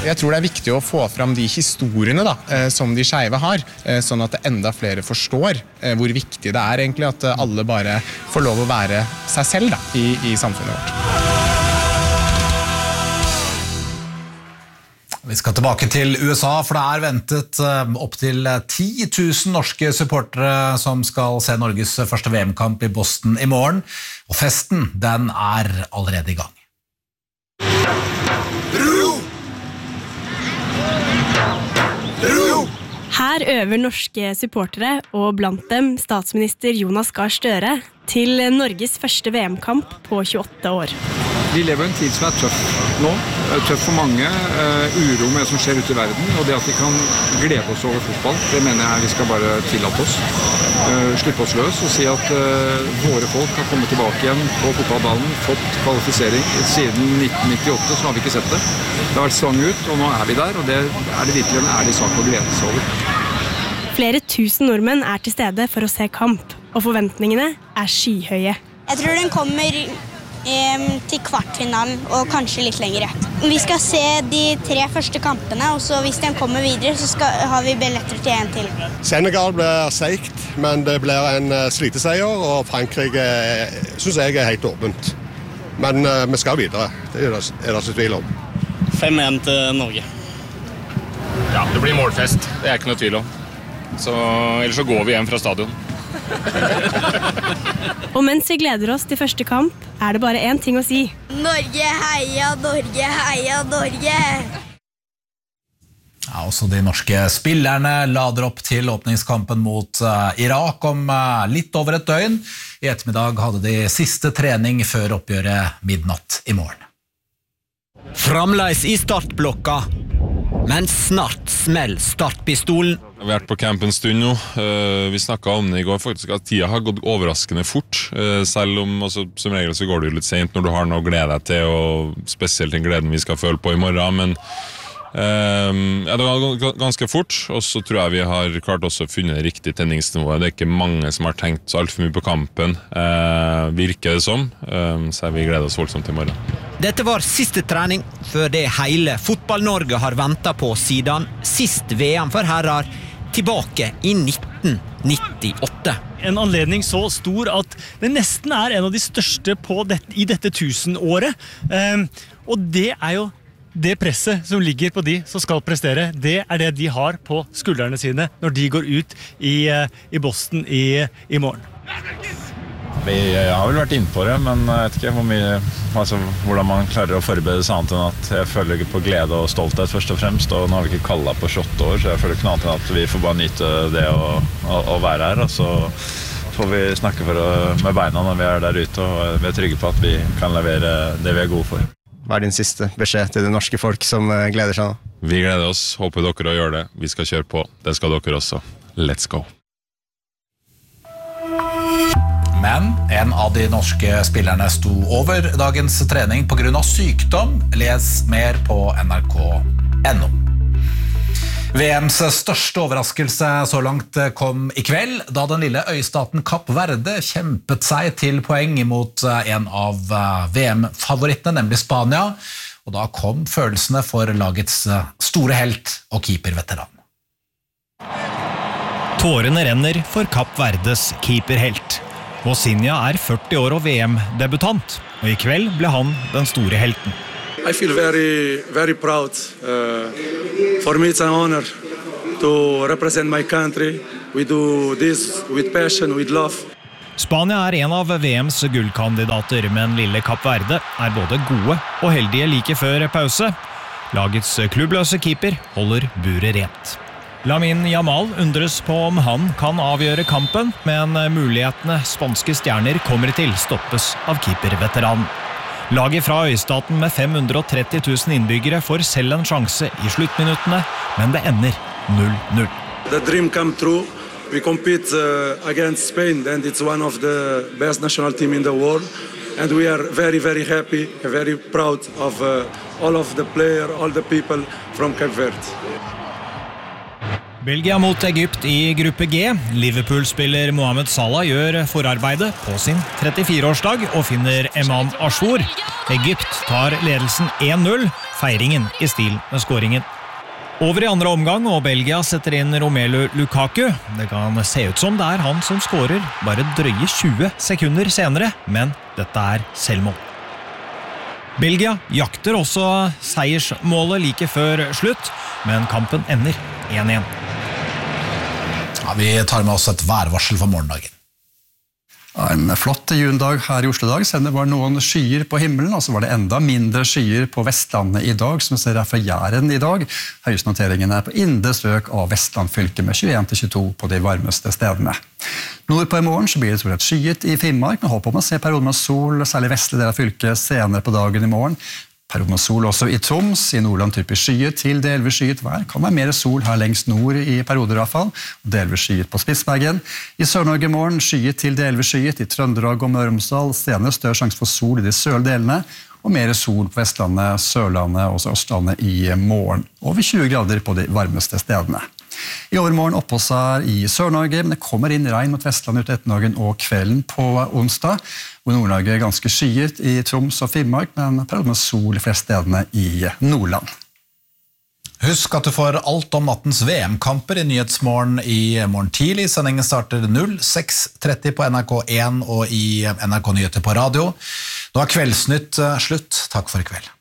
Jeg tror det viktig å få fram de historiene da, som de skeive har, sånn at enda flere forstår hvor viktig det egentlig at alle bare får lov å være seg selv da, i samfunnet vårt. Vi skal tilbake til USA, for det ventet opp til 10 000 norske supportere som skal se Norges første VM-kamp i Boston i morgen, og festen, den allerede i gang. Her øver norske supportere, og blant dem statsminister Jonas Gahr Støre, til Norges første VM-kamp på 28 år. Vi lever en tid som tøff nå, tøff for mange, uro med det som skjer ute i verden, og det at vi kan glede oss over fotball, det mener jeg vi skal bare tillate oss. Slippe oss løs og si at våre folk har kommet tilbake igjen på fotballbanen, fått kvalifisering. Siden 1998 så har vi ikke sett det. Det har vært stang ut, og nå vi der, og det det virkelig en ærlig sak å glede seg over. Flere tusen nordmenn til stede for å se kamp, og forventningene skyhøye. Jeg tror den kommer til kvartfinalen og kanskje litt lengre. Vi skal se de 3 første kampene, og så hvis den kommer videre, så har vi billetter til en til. Senegal blir seigt, men det blir en sliteseier, og Frankrike synes jeg helt åpent. Men vi skal videre, det det ikke tvil om. 5-1 til Norge. Ja, det blir målfest, det ikke noe tvil om. Så, ellers så går vi hjem fra stadion. Og mens vi gleder oss til første kamp, det bare en ting å si. Norge, heia, Norge, heia, Norge! Ja, også de norske spillerne lader opp til åpningskampen mot Irak om litt over et døgn. I ettermiddag hadde de siste trening før oppgjøret midnatt i morgen. Framleis i startblokka, men snart smell startpistolen. Vi har vært på camp en stund nå. Vi snakket om det i går faktisk, at tida har gått overraskende fort. Selv om som regel så går det jo litt sent når du har noe å glede deg til, og spesielt den gleden vi skal føle på i morgen. Men ja, det var ganske fort, og så tror jeg vi har klart også funnet det riktige tenningsnivået. Det ikke mange som har tenkt så alt for mye på kampen, virker det som. Så vi gleder oss voldsomt til i morgen. Dette var siste trening før det hele Fotball-Norge har ventet på siden sist VM for herrer, tilbake i 1998. En anledning så stor at det nesten en av de største i dette 1000-året. Og det jo det presset som ligger på de som skal prestere, det det de har på skuldrene sine når de går ut i Boston i morgen. Vi har vel vært inne på det, men jeg vet ikke hvor mye, hvordan man klarer å forberede seg annet enn at jeg føler ikke på glede og stolthet først og fremst, og nå har vi ikke kallet på 28 år, så jeg føler ikke noe annet enn at vi får bare nyte det å være her, og så får vi snakke med beina når vi der ute, og vi trygge på at vi kan levere det vi gode for. Hva din siste beskjed til det norske folk som gleder seg nå? Vi gleder oss, håper dere å gjøre det. Vi skal kjøre på, det skal dere også. Let's go! Men en av de norske spillerne sto over dagens trening på grunn av sykdom. Les mer på nrk.no. VMs største overraskelse så langt kom i kveld, da den lille øystaten Kapp Verde kjempet seg til poeng mot en av VM-favorittene, nemlig Spania. Og da kom følelsene for lagets store helt og keeperveteran. Tårene renner for Kapp Verdes keeperhelt. Mosinha 40 år og VM-debutant, og i kveld ble han den store helten. I feel very, very proud. For me it's an honor to represent my country. We do this with passion, with love. Spania en av VMs gullkandidater, men lille Kapp Verde både gode og heldige like før pause. Lagets klubbløse keeper holder buret rent. Lamine Yamal undres på om han kan avgjøre kampen, men mulighetene spanske stjerner kommer til stoppes av keeperveteranen. Laget fra øystaten med 530 000 innbyggere får selv en sjanse i sluttminuttene, men det ender 0-0. The dream come true. We compete against Spain, and it's one of the best national team in the world. And we are very, very happy, very proud of all of the players, all the people from Cape Verde. Belgia mot Egypt i gruppe G. Liverpool-spiller Mohamed Salah gjør forarbeidet på sin 34-årsdag og finner Emam Ashour Egypt tar ledelsen 1-0, feiringen I stil med skåringen. Over I andre omgang, og Belgia setter inn Romelu Lukaku. Det kan se ut som det han som skårer, bare drøye 20 sekunder senere, men dette selvmål. Belgia jakter også seiersmålet like før slutt, men kampen ender 1-1. Ja, vi tar med oss et værvarsel for morgendagen. En flott jundag her I Oslo I dag, selv det var noen skyer på himmelen, og så var det enda mindre skyer på Vestlandet I dag, som vi ser fra Jæren I dag. Høyestnoteringen på indre strøk av Vestlandfylket med 21-22 på de varmeste stedene. Nordpå I morgen så blir det stort sett skyet I Finnmark, men håper om å se perioder med sol, særlig vestlig del av fylket senere på dagen I morgen. Perioder med sol også I Troms, I Nordland typisk skyet til delvis skyet vær. Kan være mer sol her lengst nord I perioder I hvert fall, og delvis skyet på Spitsbergen. I Sør-Norge I morgen skyet til delvis skyet I Trøndelag og Møre og Romsdal, senere større sjanse for sol I de sørlige delene, og mer sol på Vestlandet, Sørlandet og også Østlandet I morgen. Over 20 grader på de varmeste stedene. I overmorgen oppholdsvær I Sør-Norge, men det kommer inn regn mot Vestlandet ut ettermiddagen og kvelden på onsdag, hvor Nord-Norge ganske skyet I Troms og Finnmark, men perioder med sol I flest stedene I Nordland. Husk at du får alt om nattens VM-kamper I Nyhetsmorgen I morgen tidlig. Sendingen starter 06:30 på NRK1 og I NRK Nyheter på radio. Nå Kveldsnytt slutt. Takk for I kveld.